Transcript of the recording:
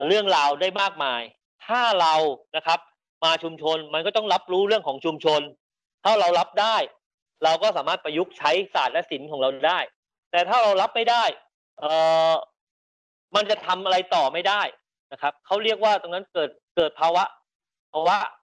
เรื่องราวได้มากมายถ้าเรานะครับมาชุมชนมันก็ต้องรับรู้เรื่องของชุมชนถ้าเรารับได้เราก็สามารถประยุกต์ใช้ศาสตร์และศิลป์ของเราได้แต่ถ้าเรารับไม่ได้เอ่อมันจะทำอะไรต่อไม่ได้นะครับเขาเรียกว่าตรงนั้นเกิดภาวะ